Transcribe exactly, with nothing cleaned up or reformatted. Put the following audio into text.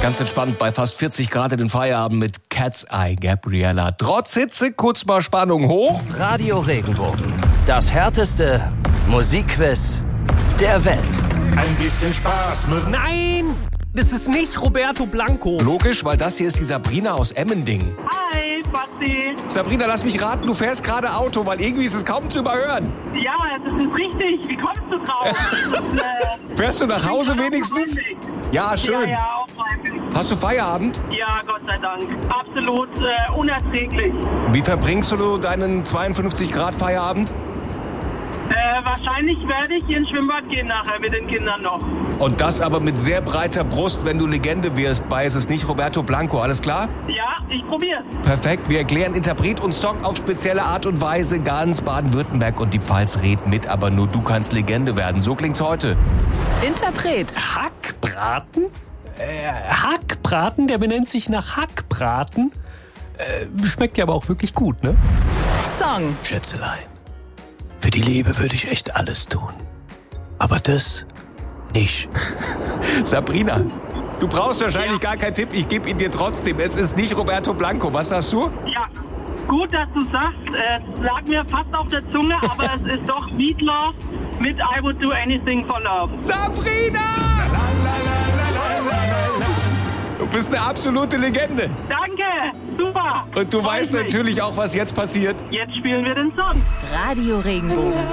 Ganz entspannt bei fast vierzig Grad in den Feierabend mit Cat's Eye, Gabriella. Trotz Hitze, kurz mal Spannung hoch. Radio Regenbogen. Das härteste Musikquiz der Welt. Ein bisschen Spaß muss... Nein, das ist nicht Roberto Blanco. Logisch, weil das hier ist die Sabrina aus Emmendingen. Hi, Basti. Sabrina, lass mich raten, du fährst gerade Auto, weil irgendwie ist es kaum zu überhören. Ja, das ist richtig. Wie kommst du drauf? Das ist, äh, Fährst du nach Hause wenigstens? Ja, schön. Ja, ja, auch heimlich. Hast du Feierabend? Ja, Gott sei Dank. Absolut äh, unerträglich. Wie verbringst du deinen zweiundfünfzig Grad Feierabend? Äh, wahrscheinlich werde ich ins Schwimmbad gehen nachher mit den Kindern noch. Und das aber mit sehr breiter Brust, wenn du Legende wirst. Bei ist es nicht Roberto Blanco, alles klar? Ja, ich probier's. Perfekt, wir erklären Interpret und Song auf spezielle Art und Weise. Ganz Baden-Württemberg und die Pfalz redet mit, aber nur du kannst Legende werden. So klingt's heute. Interpret. Hackbraten? Äh, Hackbraten, der benennt sich nach Hackbraten. Äh, schmeckt ja aber auch wirklich gut, ne? Song. Schätzelein, für die Liebe würde ich echt alles tun. Aber das nicht. Sabrina, du brauchst wahrscheinlich gar keinen Tipp. Ich gebe ihn dir trotzdem. Es ist nicht Roberto Blanco. Was sagst du? Ja, gut, dass du sagst. Es lag mir fast auf der Zunge, aber es ist doch Meatloaf mit I Would Do Anything for Love. Sabrina! Du bist eine absolute Legende. Danke, super. Und du Freut weißt mich. natürlich auch, was jetzt passiert. Jetzt spielen wir den Song. Radio Regenbogen.